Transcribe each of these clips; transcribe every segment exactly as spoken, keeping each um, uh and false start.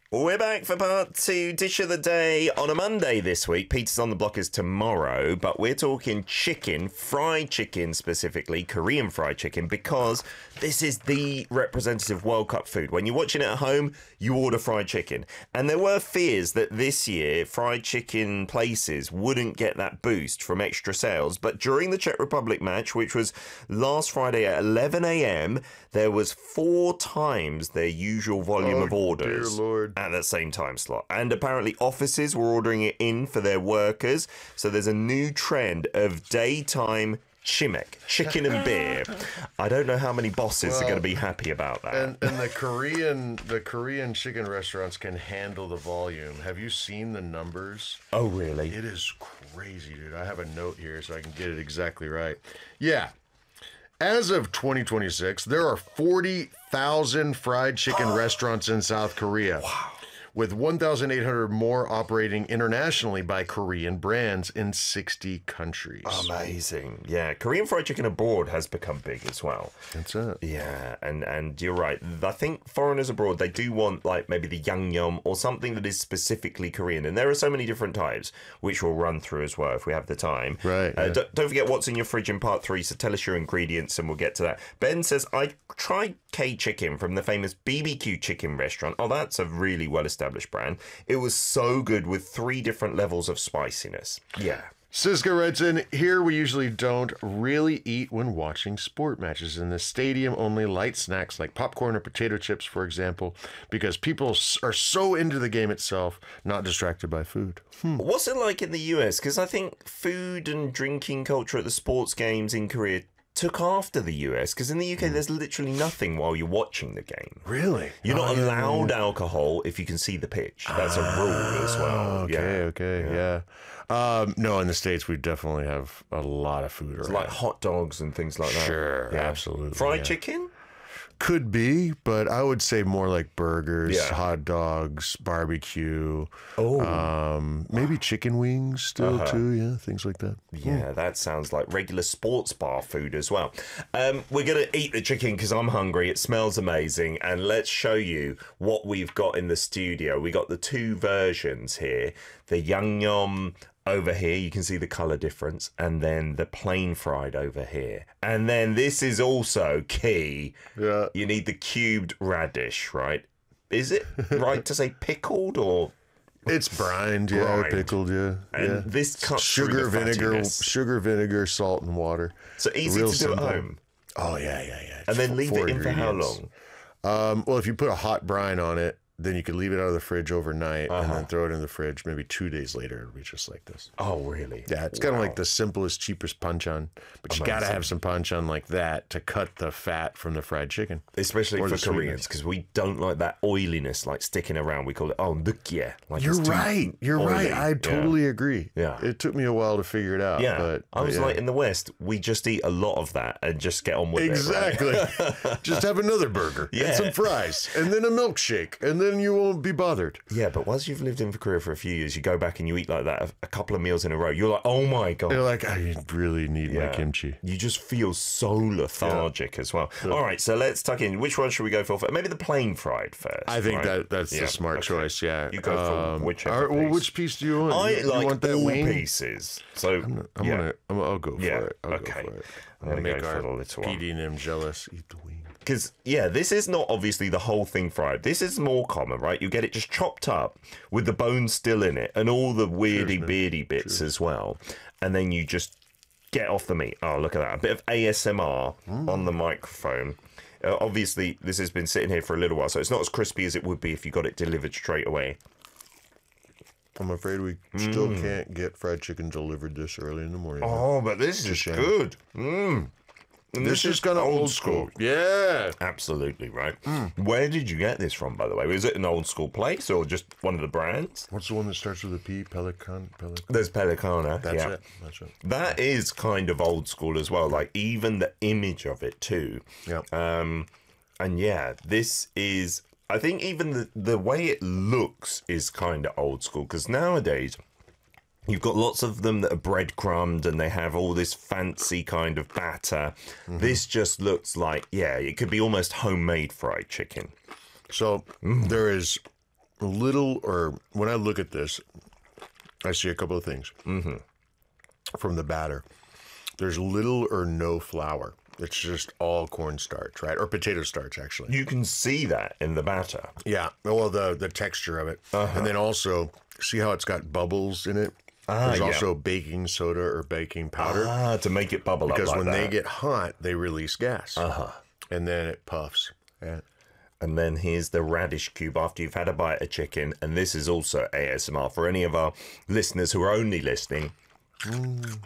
We're back for part two, Dish of the Day, on a Monday this week. Peter's on the Block is tomorrow, but we're talking chicken, fried chicken specifically, Korean fried chicken, because this is the representative World Cup food. When you're watching it at home, you order fried chicken. And there were fears that this year fried chicken places wouldn't get that boost from extra sales, but during the Czech Republic match, which was last Friday at eleven a.m., there was four times their usual volume oh, of orders. Dear Lord. At that same time slot. And apparently offices were ordering it in for their workers. So there's a new trend of daytime chimek, chicken and beer. I don't know how many bosses well, are going to be happy about that. And, and the Korean the Korean chicken restaurants can handle the volume. Have you seen the numbers? Oh, really? It is crazy, dude. I have a note here so I can get it exactly right. Yeah. As of twenty twenty-six, there are forty thousand fried chicken restaurants in South Korea. Wow. With one thousand eight hundred more operating internationally by Korean brands in sixty countries. Amazing. Yeah, Korean fried chicken abroad has become big as well. That's it. Yeah, and, and you're right. I think foreigners abroad, they do want like maybe the yangnyeom or something that is specifically Korean. And there are so many different types, which we'll run through as well if we have the time. Right. Uh, yeah. don't, don't forget what's in your fridge in part three, so tell us your ingredients and we'll get to that. Ben says, I tried K-Chicken from the famous B B Q chicken restaurant. Oh, that's a really well-established brand. It was so good with three different levels of spiciness. Yeah. Siska writes in, here we usually don't really eat when watching sport matches. In the stadium, only light snacks like popcorn or potato chips, for example, because people are so into the game itself, not distracted by food. Hmm. What's it like in the U S? Because I think food and drinking culture at the sports games in Korea took after the U S, because in the U K there's literally nothing while you're watching the game. Really? You're not oh, yeah, allowed yeah. alcohol if you can see the pitch. That's a rule as well. Okay, yeah. okay, yeah. yeah. Um, no, in the States we definitely have a lot of food around. Like hot dogs and things like that. Sure, yeah. absolutely. Fried yeah. chicken? Could be, but I would say more like burgers, yeah. hot dogs, barbecue. Oh, um, maybe chicken wings still uh-huh. too. Yeah, things like that. Yeah, mm. that sounds like regular sports bar food as well. Um, we're gonna eat the chicken because I'm hungry. It smells amazing, and let's show you what we've got in the studio. We got the two versions here: the yangnyeom over here, you can see the colour difference, and then the plain fried over here. And then this is also key. Yeah. You need the cubed radish, right? Is it right to say pickled or? It's brined, yeah, Brined. pickled, yeah. And yeah. this cuts sugar, through the vinegar, fattiness. sugar, vinegar, salt, and water. So easy Real to do simple. at home. Oh yeah, yeah, yeah. And then leave Four it in for how ingredients. long? Um, well, if you put a hot brine on it, then you could leave it out of the fridge overnight Uh-huh. and then throw it in the fridge. Maybe two days later, it'll be just like this. Oh, really? Yeah, it's Wow. kind of like the simplest, cheapest panchan, but you got to Amazing. have some panchan like that to cut the fat from the fried chicken. Especially Or for the sweetness. Koreans, because we don't like that oiliness, like sticking around. We call it, oh, nukye. Like You're it's too right. You're oily. right. I Yeah. totally agree. Yeah. It took me a while to figure it out. Yeah, but, I was but yeah. like, in the West, we just eat a lot of that and just get on with Exactly. it. Right? Just have another burger Yeah. and some fries and then a milkshake and then you won't be bothered. Yeah, but once you've lived in Korea for a few years, you go back and you eat like that a, a couple of meals in a row. You're like, oh my God. You're like, I really need Yeah. my kimchi. You just feel so lethargic as well. All right, so let's tuck in. Which one should we go for? Maybe the plain fried first. I think right? that that's Yeah, the smart okay. choice. Yeah, You go for Um, whichever all right, well, piece. which piece do you want? I you, you like want that all wing? pieces. So I'm, I'm yeah. gonna. I'm, I'll go for Yeah, it. I'll okay. Go for it. I'm I'm gonna gonna make go for our the little one. P D and M jealous. Eat the wing. Because, yeah, this is not obviously the whole thing fried. This is more common, right? You get it just chopped up with the bones still in it and all the weirdy beardy bits as well. And then you just get off the meat. Oh, look at that. A bit of A S M R Mm. on the microphone. Uh, obviously, this has been sitting here for a little while, so it's not as crispy as it would be if you got it delivered straight away. I'm afraid we still can't get fried chicken delivered this early in the morning. Oh, but this is shame. good. Mmm. And this, is kind of old school. Yeah. Absolutely, right. Where did you get this from, by the way? Was it an old school place or just one of the brands? What's the one that starts with a P? Pelican. Pelican. There's Pelicana. That's yeah. it. That's it. That is kind of old school as well. Like even the image of it too. Yeah. Um, and yeah, this is. I think even the the way it looks is kind of old school because nowadays you've got lots of them that are breadcrumbed and they have all this fancy kind of batter. Mm-hmm. This just looks like yeah, it could be almost homemade fried chicken. So there is little, or when I look at this, I see a couple of things mm-hmm. from the batter. There's little or no flour. It's just all cornstarch, right? Or potato starch, actually. You can see that in the batter. Yeah, well, the the texture of it. Uh-huh. And then also, see how it's got bubbles in it? Ah, There's yeah. also baking soda or baking powder. Ah, to make it bubble because up like when that. they get hot, they release gas. Uh-huh. And then it puffs. Yeah. And then here's the radish cube after you've had a bite of chicken. And this is also A S M R for any of our listeners who are only listening. Mmm.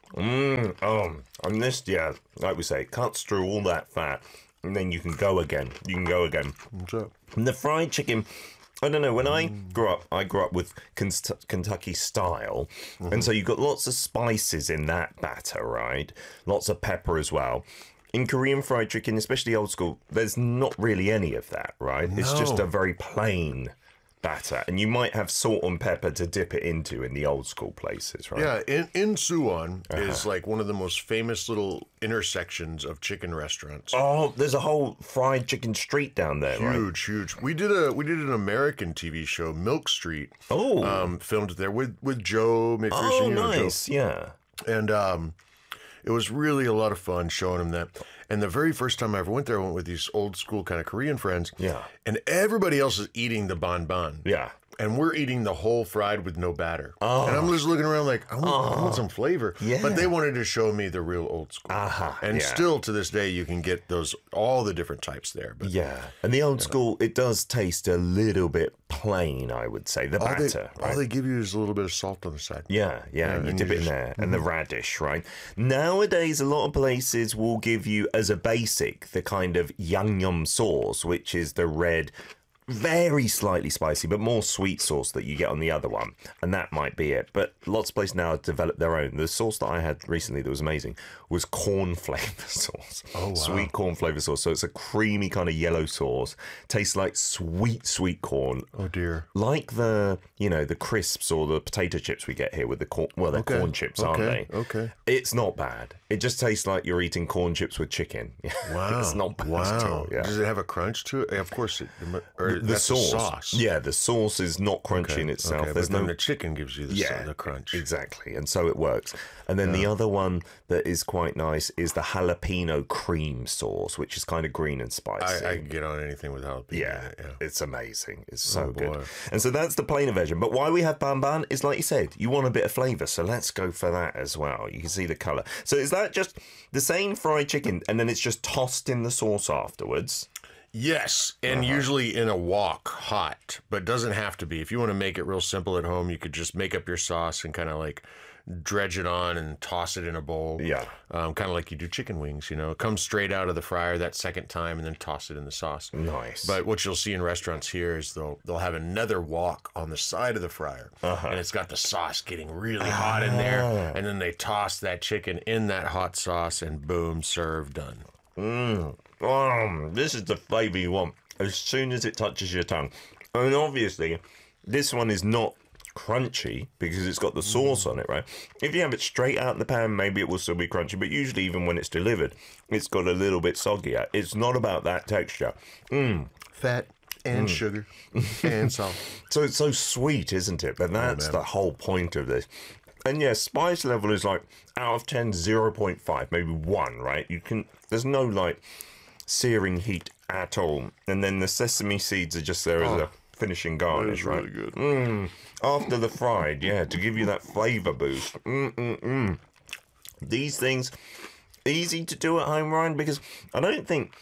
Mmm. Oh, and this, yeah, like we say, it cuts through all that fat. And then you can go again. You can go again. What's up? And the fried chicken, I don't know, when I grew up, I grew up with Kentucky style. Mm-hmm. And so you've got lots of spices in that batter, right? Lots of pepper as well. In Korean fried chicken, especially old school, there's not really any of that, right? No. It's just a very plain batter. And you might have salt and pepper to dip it into in the old school places, right? Yeah, in, in Suwon uh-huh. is like one of the most famous little intersections of chicken restaurants. Oh, there's a whole fried chicken street down there, huge, right? Huge, huge. We did a we did an American T V show, Milk Street. Oh, um, filmed there with with Joe McPherson. Oh, you know, nice, Joe. Yeah. And um, it was really a lot of fun showing him that. And the very first time I ever went there, I went with these old school kind of Korean friends. Yeah. And everybody else is eating the bonbon. Yeah. And we're eating the whole fried with no batter. Oh. And I'm just looking around like, I want, oh. I want some flavor. Yeah. But they wanted to show me the real old school. Uh-huh. And yeah. still to this day, you can get those, all the different types there. But yeah. And the old yeah. school, it does taste a little bit plain, I would say, the all batter. They, right? All they give you is a little bit of salt on the side. Yeah, yeah. yeah and you and dip you it in just, there. mm-hmm. And the radish, right? Nowadays, a lot of places will give you, as a basic, the kind of yangnyeom sauce, which is the red, very slightly spicy, but more sweet sauce that you get on the other one. And that might be it. But lots of places now have developed their own. The sauce that I had recently that was amazing was corn flavor sauce. Oh, wow. Sweet corn flavor sauce. So it's a creamy kind of yellow sauce. Tastes like sweet, sweet corn. Oh, dear. Like the, you know, the crisps or the potato chips we get here with the corn. Well, they're okay. corn chips, okay. aren't they? Okay. It's not bad. It just tastes like you're eating corn chips with chicken. Wow. It's not bad wow. at all. Yeah. Does it have a crunch to it? Of course. It, or the that's sauce. sauce. Yeah, the sauce is not crunchy okay. in itself. Okay, There's but then no the chicken gives you the, yeah, the crunch. Exactly. And so it works. And then yeah. the other one that is quite nice is the jalapeno cream sauce, which is kind of green and spicy. I, I can get on anything with jalapeno. Yeah, it, yeah. It's amazing. It's so oh, good. Boy. And so that's the plainer version. But why we have banban is, like you said, you want a bit of flavour. So let's go for that as well. You can see the colour. So is that just the same fried chicken and then it's just tossed in the sauce afterwards? Yes, and uh-huh. usually in a wok, hot, but doesn't have to be. If you want to make it real simple at home, you could just make up your sauce and kind of like dredge it on and toss it in a bowl. Yeah. Um, kind of like you do chicken wings, you know. It comes straight out of the fryer that second time and then toss it in the sauce. Nice. But what you'll see in restaurants here is they'll they'll have another wok on the side of the fryer. Uh-huh. And it's got the sauce getting really hot in there. And then they toss that chicken in that hot sauce and boom, serve, done. Mmm. Oh, this is the flavour you want as soon as it touches your tongue. And obviously, this one is not crunchy because it's got the sauce on it, right? If you have it straight out the pan, maybe it will still be crunchy, but usually even when it's delivered, it's got a little bit soggier. It's not about that texture. Mmm. Fat and mm. sugar and salt. So it's so sweet, isn't it? But that's oh, the whole point of this. And yeah, spice level is like out of ten, zero point five, maybe one, right? You can, there's no like searing heat at all. And then the sesame seeds are just there oh, as a finishing garnish, right? Really good. Mm, after the fried, yeah, to give you that flavor boost. Mm-mm-mm. These things, easy to do at home, Ryan, because I don't think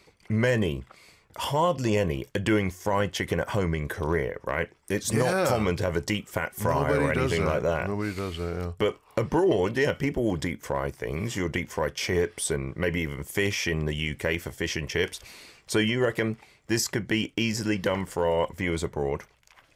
many, hardly any, are doing fried chicken at home in Korea, right? It's yeah. not common to have a deep fat fryer Nobody or anything that. like that. Nobody does that, yeah. But abroad, yeah, people will deep fry things. You'll deep fry chips and maybe even fish in the U K for fish and chips. So you reckon this could be easily done for our viewers abroad?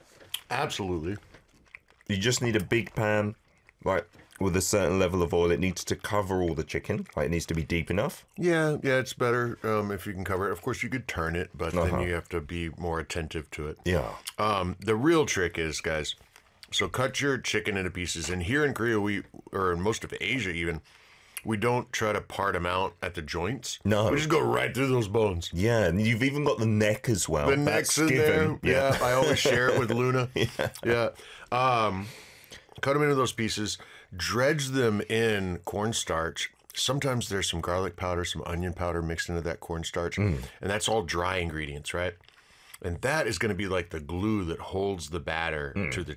Absolutely. You just need a big pan, like with a certain level of oil. It needs to cover all the chicken. Like it needs to be deep enough. Yeah, yeah, it's better um, if you can cover it. Of course, you could turn it, but uh-huh. then you have to be more attentive to it. Yeah. Um, the real trick is, guys, so cut your chicken into pieces. And here in Korea, we, or in most of Asia even, we don't try to part them out at the joints. No. We just go right through those bones. Yeah, and you've even got the neck as well. The That's neck's in given. there. Yeah. I always share it with Luna. yeah. yeah. Um, cut them into those pieces, dredge them in cornstarch. Sometimes there's some garlic powder, some onion powder mixed into that cornstarch, mm. and that's all dry ingredients, right? And that is going to be like the glue that holds the batter mm. to the